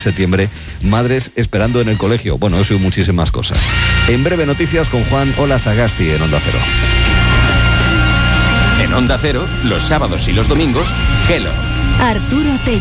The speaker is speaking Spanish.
septiembre, madres esperando en el colegio. Bueno, eso y muchísimas cosas. En breve, noticias con Juan Ola Sagasti en Onda Cero. En Onda Cero, los sábados y los domingos, Hello. Arturo T.